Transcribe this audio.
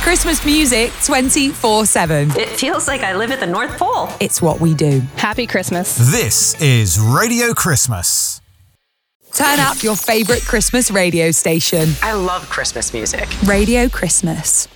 Christmas music 24/7. It feels like I live at the North Pole. It's what we do. Happy Christmas. This is Radio Christmas. Turn up your favourite Christmas radio station. I love Christmas music. Radio Christmas.